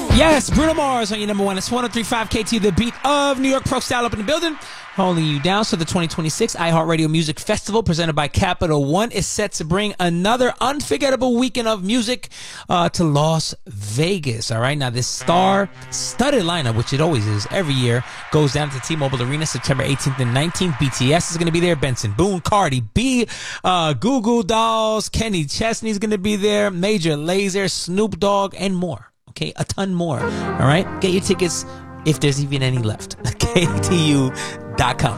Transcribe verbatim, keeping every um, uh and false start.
Yes, Bruno Mars on your number one. It's one oh three point five K T, the beat of New York Pro Style up in the building. Holding you down. So the twenty twenty-six iHeartRadio Music Festival presented by Capital One is set to bring another unforgettable weekend of music uh, to Las Vegas. All right. Now this star-studded lineup, which it always is every year, goes down to T-Mobile Arena September eighteenth and nineteenth. B T S is going to be there. Benson Boone, Cardi B, uh, Goo Goo Dolls, Kenny Chesney is going to be there. Major Lazer, Snoop Dogg, and more. Okay, a ton more. All right, get your tickets if there's even any left. K T U dot com.